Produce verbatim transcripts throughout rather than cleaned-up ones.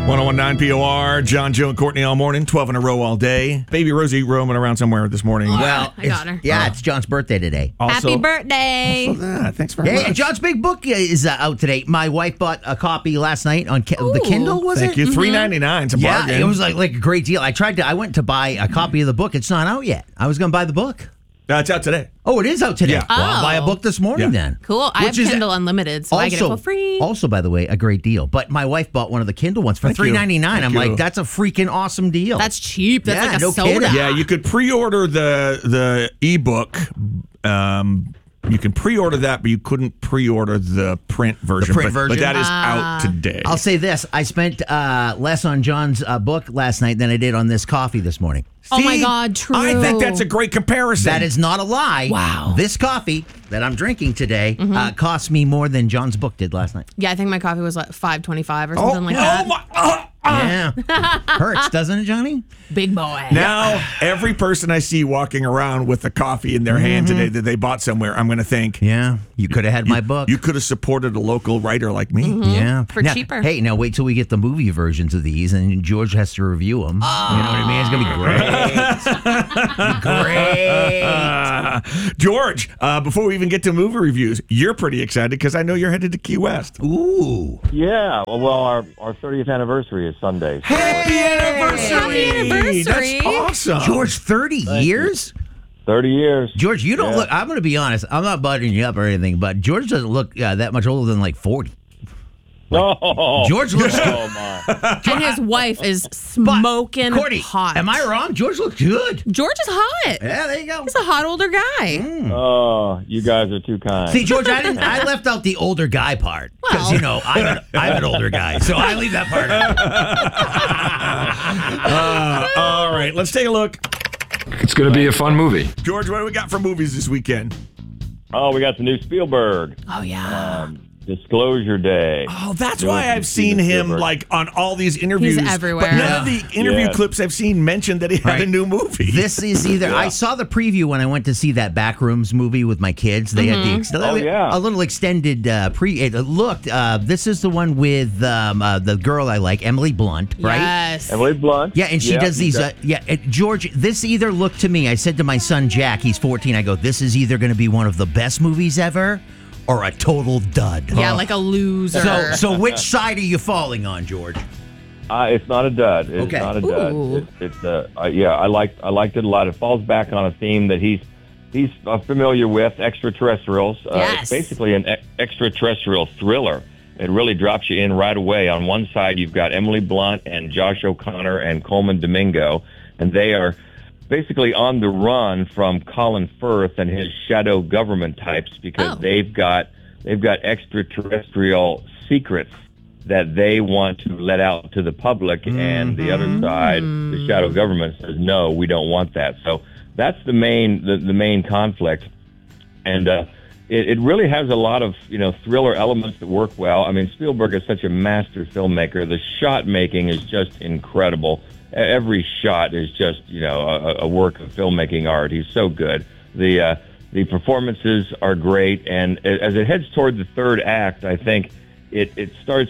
one oh one point nine P O R, John, Joe, and Courtney all morning, twelve in a row all day. Baby Rosie roaming around somewhere this morning. Well, I got her. Yeah, it's John's birthday today. Also, Happy birthday. also that. Thanks very Hey, much. John's big book is uh, out today. My wife bought a copy last night on Ki- the Ooh. Kindle, was Thank it? you. three ninety-nine. It's a Yeah, bargain. it was like, like a great deal. I tried to, I went to buy a copy of the book. It's not out yet. I was going to buy the book. Uh, it's out today. Oh, it is out today. Yeah. Well, I'll buy a Oh. book this morning Yeah. then. Cool. I Which have is Kindle Unlimited, so I get it for free. Also, by the way, a great deal. But my wife bought one of the Kindle ones for Thank you. three ninety-nine. I'm Thank you. like, that's a freaking awesome deal. That's cheap. That's Yeah, like a no soda. kidding. Yeah, you could pre-order the the ebook. Um, you can pre-order that, but you couldn't pre-order the print version. print but, version? but that is out today. I'll say this. I spent uh, less on John's uh, book last night than I did on this coffee this morning. Oh my See? God, true. I think that's a great comparison. That is not a lie. Wow. This coffee that I'm drinking today Mm-hmm. uh, cost me more than John's book did last night. Yeah, I think my coffee was like five twenty-five or Oh, something like oh that. my! uh, uh. Yeah. Hurts, doesn't it, Johnny? Big boy. Now, every person I see walking around with a coffee in their hand today that they bought somewhere, I'm going to think, Yeah. You could have had my book. you could have supported a local writer like me. Yeah. For Now- cheaper. Hey, now wait till we get the movie versions of these and George has to review them. You know what I mean? It's going to be great. great. Uh, George, uh, before we even get to movie reviews, you're pretty excited because I know you're headed to Key West. Ooh. Yeah, well, well, our our thirtieth anniversary is Sunday. So Happy anniversary! Happy anniversary. That's awesome. George, thirty years? thirty years. George, you don't Yeah. look, I'm going to be honest, I'm not buttering you up or anything, but George doesn't look uh, that much older than like forty. No. George looks good. Oh, my. And his wife is But, smoking Courtney, hot. am I wrong? George looks good. George is hot. Yeah, there you go. He's a hot older guy. Oh, you guys are too kind. See, George, I didn't. I left out the older guy part because Well. you know I'm an, I'm an older guy, so I leave that part out. Uh, all right, let's take a look. It's going to be a fun movie. George, what do we got for movies this weekend? Oh, we got the new Spielberg. Oh, yeah. Um, Disclosure Day. Oh, that's New why I've seen Steven him Spielberg. like on all these interviews. everywhere. But none of the interview Yeah. clips I've seen mentioned that he had Right. a new movie. This is either I saw the preview when I went to see that Backrooms movie with my kids. They had the ex- Oh, yeah. a little extended uh, pre. It looked. Uh, this is the one with um, uh, the girl I like, Emily Blunt, right? Yes. Emily Blunt. Yeah, and she does these. you Uh, yeah, uh, George, this either looked to me. I said to my son Jack, he's fourteen. I go, this is either going to be one of the best movies ever, or a total dud. Yeah, like a loser. So, so which side are you falling on, George? Uh, it's not a dud. It's Okay. not a dud. Ooh. It, it's uh, uh, yeah, I liked I liked it a lot. It falls back on a theme that he's he's uh, familiar with, extraterrestrials. Uh, Yes. It's basically an e- extraterrestrial thriller. It really drops you in right away. On one side, you've got Emily Blunt and Josh O'Connor and Coleman Domingo, and they are basically on the run from Colin Firth and his shadow government types because Oh. they've got they've got extraterrestrial secrets that they want to let out to the public, and the other side, the shadow government, says no, we don't want that. So that's the main the, the main conflict, and uh, it, it really has a lot of you know thriller elements that work well. I mean, Spielberg is such a master filmmaker. The shot making is just incredible. E- Every shot is just you know a, a work of filmmaking art. He's so good. The uh, the performances are great, and a- as it heads toward the third act, I think it it starts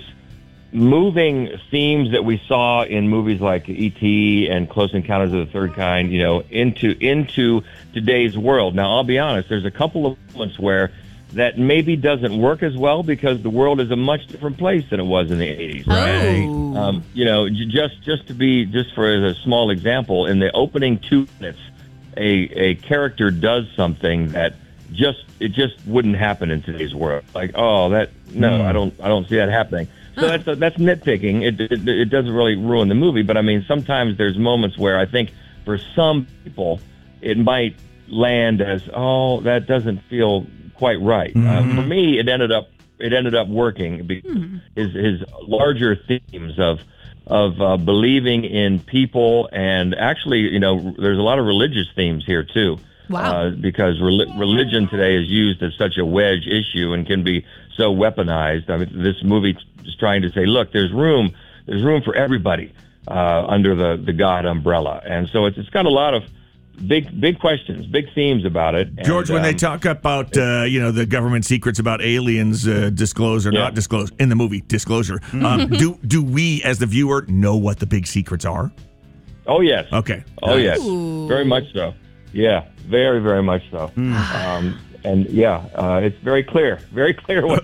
moving themes that we saw in movies like E T and Close Encounters of the Third Kind, you know, into into today's world. Now, I'll be honest, there's a couple of moments where that maybe doesn't work as well because the world is a much different place than it was in the eighties. Right. Oh. Um, you know, j- just just to be just for as a small example, in the opening two minutes, a a character does something that just it just wouldn't happen in today's world. Like, oh, that no, I don't I don't see that happening. So that's that's nitpicking. It, it it doesn't really ruin the movie, but I mean, sometimes there's moments where I think for some people it might land as, oh, that doesn't feel quite right. Uh, for me, it ended up it ended up working because his his larger themes of of uh, believing in people, and actually, you know, there's a lot of religious themes here too. Wow. Uh, because rel- religion today is used as such a wedge issue and can be so weaponized. I mean, this movie is trying to say, look, there's room, there's room for everybody uh, under the, the God umbrella, and so it's it's got a lot of big big questions, big themes about it. And, George, when they um, talk about uh, you know the government secrets about aliens uh, disclosed or Yeah. not disclosed in the movie Disclosure, um, do do we as the viewer know what the big secrets are? Oh yes. Okay. Oh yes. Ooh. Very much so. Yeah. Very very much so. Um, and yeah, uh, it's very clear. Very clear what.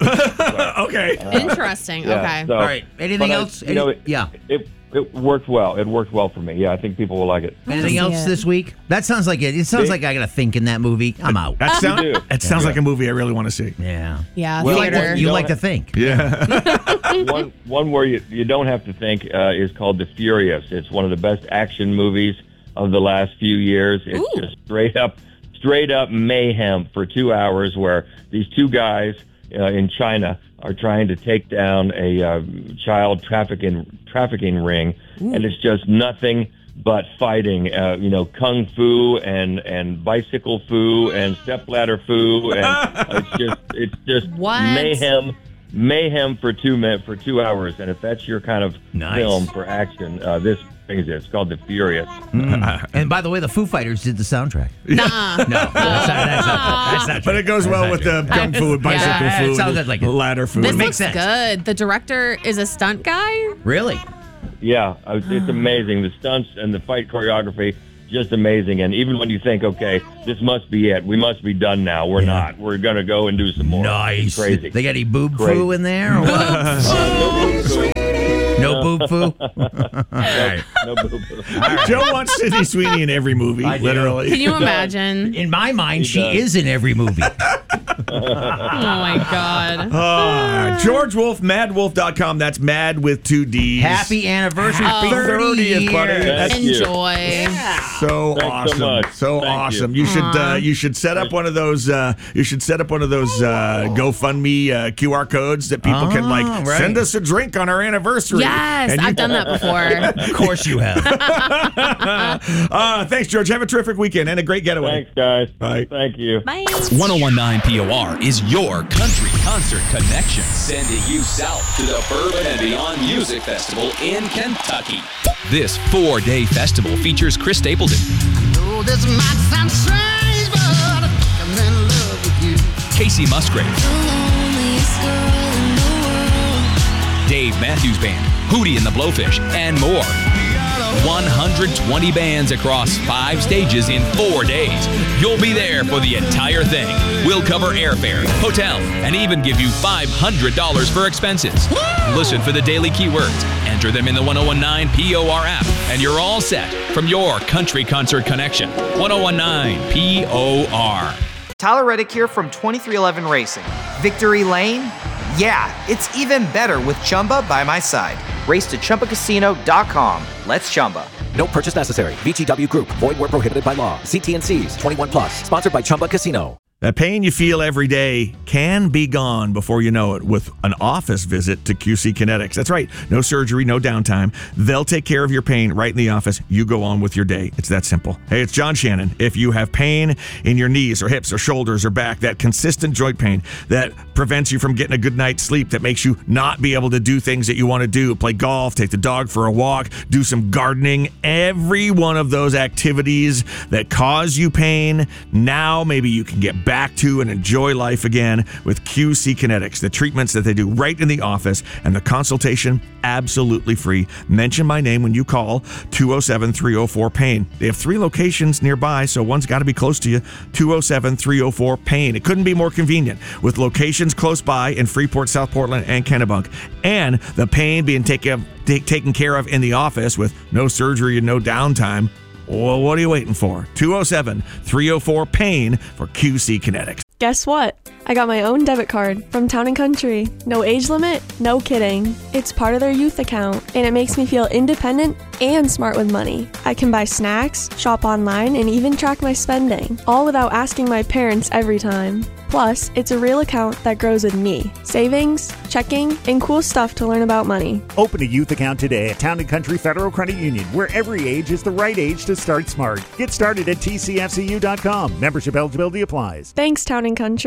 Okay. Interesting. Yeah, okay. so- All right. Anything but I- else? you know, Any- it, yeah. It it worked well. It worked well for me. Yeah, I think people will like it. Anything see else it. this week? That sounds like it. It sounds See? like I got to think in that movie. I'm out. That, sound, You do. that sounds Yeah. like a movie I really want to see. Yeah. Yeah. You like, theater. to, you You like to don't- think. Yeah. one one where you, you don't have to think uh, is called The Furious. It's one of the best action movies of the last few years. It's Ooh. just straight up straight up mayhem for two hours where these two guys uh, in China are trying to take down a uh, child trafficking trafficking ring, and it's just nothing but fighting. Uh, you know, kung fu and and bicycle fu and stepladder fu, and uh, it's just it's just What? mayhem. Mayhem for two minutes for two hours, and if that's your kind of Nice. film for action, uh, this brings it. It's called The Furious. And by the way, the Foo Fighters did the soundtrack. Nuh-uh. No, that's not, that's not, that's not But true. it goes That's well not with true. the kung fu and bicycle Yeah, it food, sounded like it. ladder food. This Makes looks sense. good. The director is a stunt guy. Really? Yeah, uh, it's amazing. The stunts and the fight choreography, just amazing. And even when you think, okay, this must be it, we must be done now. We're Yeah. not. We're gonna go and do some more. Nice. Crazy. They got any boob Crazy. foo in there? Or what? Uh, no boo-boo. No boob foo? All right. No boo-boo. Joe wants Sydney Sweeney in every movie, I do. literally. Can you imagine? In my mind, He she does. is in every movie. Oh my god. Uh, George Wolf, mad wolf dot com. That's mad with two D's. Happy anniversary, Happy thirty thirtieth, years. buddy. That's you. Enjoy. so Thanks so awesome. much. So Thank awesome. you. You, should uh, you should set up one of those uh, you should set up one of those uh, GoFundMe uh, Q R codes that people can like Ah, right. send us a drink on our anniversary. Yes, And you- I've done that before. Of course you have. Uh, thanks, George. Have a terrific weekend and a great getaway. Thanks, guys. Bye. Thank you. Bye. ten nineteen P O R is your country concert connection. Sending you south to the Bourbon and Beyond Music Festival in Kentucky. This four-day festival features Chris Stapleton, Oh, this might sound strange, but I think I'm in love with you. Casey Musgrave, Dave Matthews Band, Hootie and the Blowfish, and more. one hundred twenty bands across five stages in four days. You'll be there for the entire thing. We'll cover airfare, hotel, and even give you five hundred dollars for expenses. Listen for the daily keywords, enter them in the ten nineteen P O R app, and you're all set from your country concert connection. ten nineteen P O R. Tyler Reddick here from twenty-three eleven Racing. Victory Lane? Yeah, it's even better with Chumba by my side. Race to Chumba Casino dot com. Let's Chumba. No purchase necessary. V G W Group. Void where prohibited by law. See T and C's. twenty-one plus. Sponsored by Chumba Casino. The pain you feel every day can be gone before you know it with an office visit to Q C Kinetics. That's right. No surgery, no downtime. They'll take care of your pain right in the office. You go on with your day. It's that simple. Hey, it's John Shannon. If you have pain in your knees or hips or shoulders or back, that consistent joint pain that prevents you from getting a good night's sleep, that makes you not be able to do things that you want to do, play golf, take the dog for a walk, do some gardening, every one of those activities that cause you pain, now maybe you can get back to and enjoy life again with Q C Kinetics. The treatments that they do right in the office and the consultation absolutely free. Mention my name when you call two oh seven, three oh four, PAIN. They have three locations nearby, so one's got to be close to you. two oh seven, three oh four, PAIN. It couldn't be more convenient with locations close by in Freeport, South Portland, and Kennebunk. And the pain being take, take, taken care of in the office with no surgery and no downtime. Well, what are you waiting for? two oh seven, three oh four, PAIN for Q C Kinetics. Guess what? I got my own debit card from Town and Country. No age limit, no kidding. It's part of their youth account, and it makes me feel independent and smart with money. I can buy snacks, shop online, and even track my spending, all without asking my parents every time. Plus, it's a real account that grows with me. Savings, checking, and cool stuff to learn about money. Open a youth account today at Town and Country Federal Credit Union, where every age is the right age to start smart. Get started at T C F C U dot com. Membership eligibility applies. Thanks, Town and Country.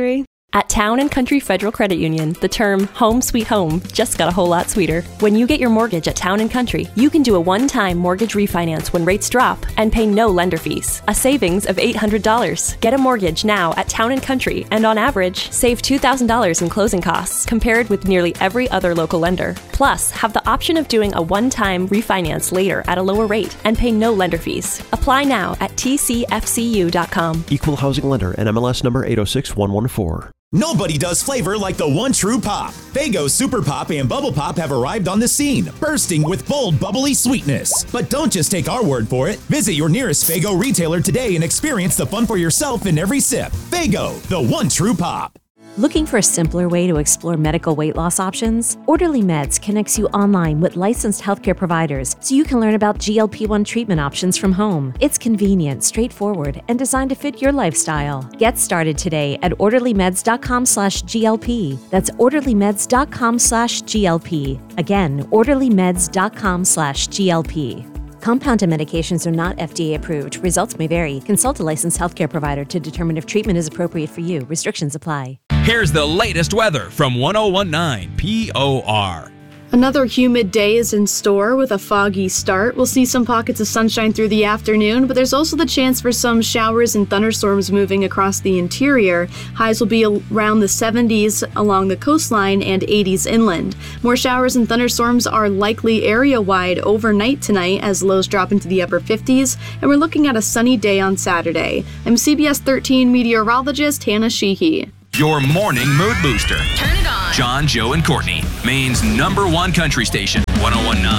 At Town and Country Federal Credit Union, the term home sweet home just got a whole lot sweeter. When you get your mortgage at Town and Country, you can do a one-time mortgage refinance when rates drop and pay no lender fees, a savings of eight hundred dollars. Get a mortgage now at Town and Country and on average, save two thousand dollars in closing costs compared with nearly every other local lender. Plus, have the option of doing a one-time refinance later at a lower rate and pay no lender fees. Apply now at T C F C U dot com. Equal housing lender, N M L S number eight oh six one one four. Nobody does flavor like the one true pop. Faygo Super Pop and Bubble Pop have arrived on the scene, bursting with bold, bubbly sweetness. But don't just take our word for it. Visit your nearest Faygo retailer today and experience the fun for yourself in every sip. Faygo, the one true pop. Looking for a simpler way to explore medical weight loss options? Orderly Meds connects you online with licensed healthcare providers so you can learn about G L P one treatment options from home. It's convenient, straightforward, and designed to fit your lifestyle. Get started today at orderlymeds.com slash GLP. That's orderlymeds.com slash GLP. Again, orderlymeds.com slash GLP. Compounded medications are not F D A approved. Results may vary. Consult a licensed healthcare provider to determine if treatment is appropriate for you. Restrictions apply. Here's the latest weather from one oh one point nine P O R. Another humid day is in store with a foggy start. We'll see some pockets of sunshine through the afternoon, but there's also the chance for some showers and thunderstorms moving across the interior. Highs will be around the seventies along the coastline and eighties inland. More showers and thunderstorms are likely area-wide overnight tonight as lows drop into the upper fifties, and we're looking at a sunny day on Saturday. I'm C B S thirteen meteorologist Hannah Sheehy. Your morning mood booster. Turn it on. John, Joe, and Courtney, Maine's number one country station, one oh one point nine